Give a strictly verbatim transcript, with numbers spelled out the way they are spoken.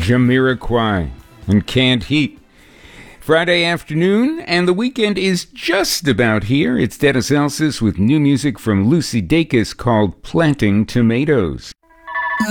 Jamiroquai and Can't Heat. Friday afternoon, and the weekend is just about here. It's Dennis Elsis with new music from Lucy Dacus called Planting Tomatoes.